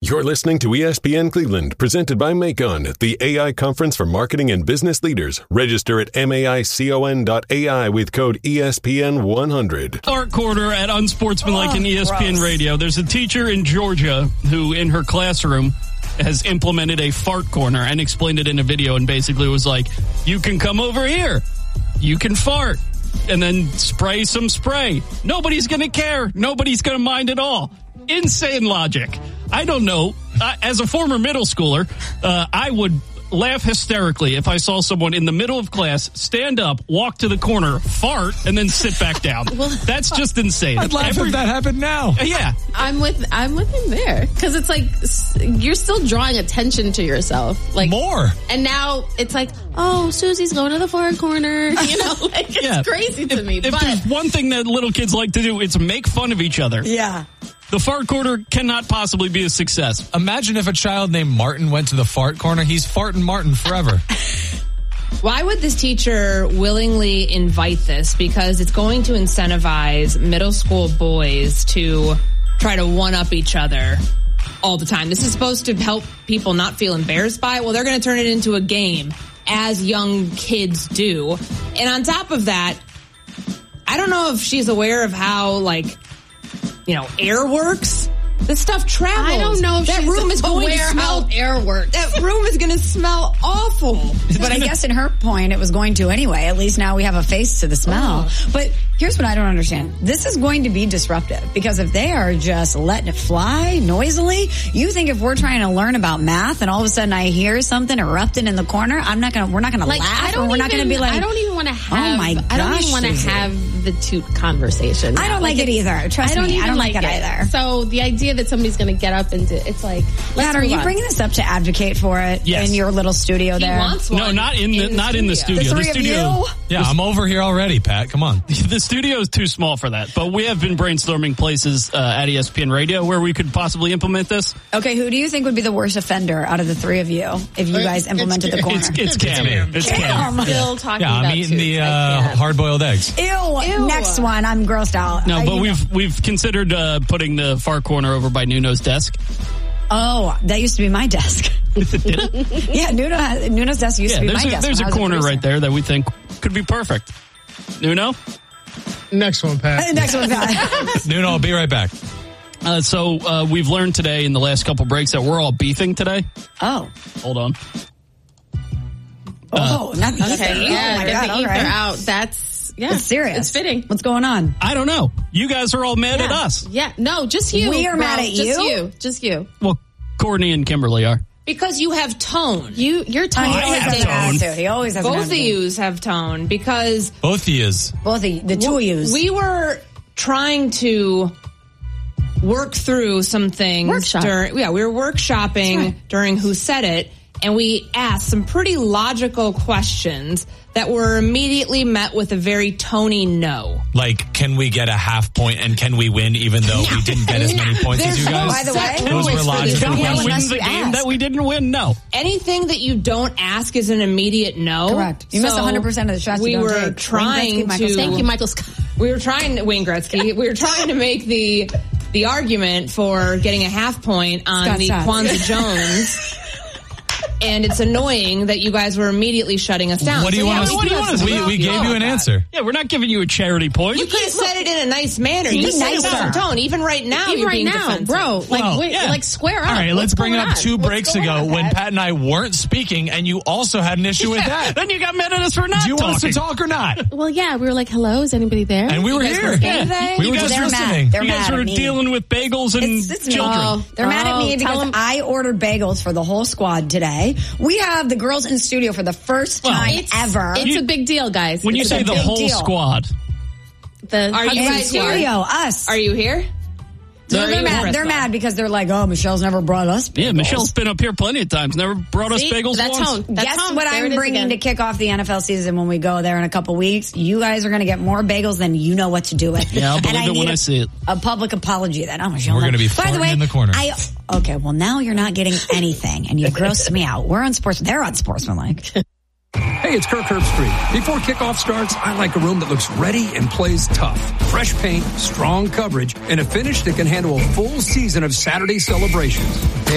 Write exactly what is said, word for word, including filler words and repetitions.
You're listening to E S P N Cleveland, presented by Macon, the A I conference for marketing and business leaders. Register at maicon dot A I with code E S P N one hundred. Art Quarter at Unsportsmanlike oh, and E S P N gross. Radio. There's a teacher in Georgia who, in her classroom, has implemented a fart corner and explained it in a video, and basically was like, you can come over here, you can fart, and then spray some spray. Nobody's going to care. Nobody's going to mind at all. Insane logic. I don't know. Uh, as a former middle schooler, uh, I would laugh hysterically if I saw someone in the middle of class stand up, walk to the corner, fart, and then sit back down. Well, That's just insane. I'd laugh Every, if that happened now. Uh, yeah. I'm with I'm with him there. Because it's like, you're still drawing attention to yourself. Like More. And now it's like, oh, Susie's going to the fart corner. You know, like it's yeah. crazy to if, me. If but there's one thing that little kids like to do, it's make fun of each other. Yeah. The fart corner cannot possibly be a success. Imagine if a child named Martin went to the fart corner. He's farting Martin forever. Why would this teacher willingly invite this? Because it's going to incentivize middle school boys to try to one-up each other all the time. This is supposed to help people not feel embarrassed by it. Well, they're going to turn it into a game, as young kids do. And on top of that, I don't know if she's aware of how, like, you know, air works. This stuff travels. I don't know if that she's room is going to smell. How air works. That room is going to smell awful. But I guess in her point, it was going to anyway. At least now we have a face to the smell. Oh. But here's what I don't understand. This is going to be disruptive, because if they are just letting it fly noisily, you think if we're trying to learn about math and all of a sudden I hear something erupting in the corner, I'm not going to, we're not going to like, laugh, or we're not going to be like, I don't even want to have, oh my gosh, I don't even want to have the toot conversation. I don't like, like it either. Trust I don't me. I don't like, like it, it either. So the idea that somebody's going to get up and do, it's like, Matt, are you on. bringing this up to advocate for it yes. in your little studio he there? Wants one no, not in the, in not the in the studio. The, the studio. Yeah, I'm over here already, Pat. Come on. The studio is too small for that, but we have been brainstorming places uh, at E S P N Radio where we could possibly implement this. Okay, who do you think would be the worst offender out of the three of you if you guys implemented it's, the corner? It's, it's Cam. It's Cam. Cam. Still talking yeah, about I'm eating toots. the uh, hard-boiled eggs. Ew, Ew. Next one. I'm grossed out. No, I, but we've know. we've considered uh, putting the far corner over by Nuno's desk. Oh, that used to be my desk. Did it? Yeah, Nuno has, Nuno's desk used yeah, to be there's my a, desk. There's a corner a right there that we think could be perfect. Nuno? Next one, Pat. Next one, Pat. Nuno, I'll be right back. Uh, so uh, we've learned today in the last couple breaks that we're all beefing today. Oh. Hold on. Oh, uh, not the okay, ether. yeah, oh my get God, the all ether right. out. That's, yeah. It's serious. It's fitting. What's going on? I don't know. You guys are all mad yeah. at us. Yeah, no, just you. We are bro. mad at just you? you. Just you. Well, Courtney and Kimberly are. Because you have tone. You, your tone. He I always have has an tone. attitude. He always has an Both of attitude. yous have tone, because Both of yous. Both of you. The two of yous. we were trying to work through some things. Workshop. During, yeah, we were workshopping right. during Who Said It, and we asked some pretty logical questions that were immediately met with a very Tony no. Like, can we get a half point and can we win even though we didn't get as many points as you guys? By the way, Those were logical Can we Yeah, win unless the you game ask. that we didn't win? No. Anything that you don't ask is an immediate no. Correct. You miss one hundred percent of the shots we you don't were take. Wayne trying Gretzky, Michael to. Scott. Thank you, Michael Scott. We were trying to Wayne Gretzky. We were trying to make the the argument for getting a half point on Scott the Scott. Kwanzaa Jones. And it's annoying that you guys were immediately shutting us down. What do you So, yeah, want we us do to have do? some We, we real- gave you an answer. Yeah, we're not giving you a charity point. You could have said it in a nice manner. Be You said it with nicer. some tone. Even right now, Even you're right being now, defensive. bro. Like, Well, wait, yeah. like square up. All right, let's What's bring it going up on? two What's breaks going ago on, when Pat? Pat and I weren't speaking and you also had an issue with that. Then you got mad at us for not Do you want us to talking. talk or not? Well, yeah, we were like, hello, is anybody there? And we were You guys here. were in today? We You were guys just were listening. mad. They're You guys mad were at me. dealing with bagels and It's, it's me. children. Oh. They're mad at me Oh, tell because 'em- I ordered bagels for the whole squad today. We have the girls in studio for the first Well, time It's, ever. it's a big deal, guys. When you It's say a the big whole deal. squad, The Are you in guys here? studio, us. Are you here? No, Are they're you mad. here? They're mad because they're like, oh, Michelle's never brought us bagels. yeah, Michelle's been up here plenty of times. Never brought us See? bagels That once. tone. That Guess tone. what There it I'm is bringing again. to kick off the N F L season when we go there in a couple weeks? You guys are going to get more bagels than you know what to do with. Yeah, I'll And believe it need when a, I see it. A public apology then. Oh, Michelle. We're gonna be By the farting way, in the corner. I, okay, well, now you're not getting anything, and you grossed me out. We're on sports. They're on Sportsmanlike. Hey, it's Kirk Herbstreit. Before kickoff starts, I like a room that looks ready and plays tough. Fresh paint, strong coverage, and a finish that can handle a full season of Saturday celebrations.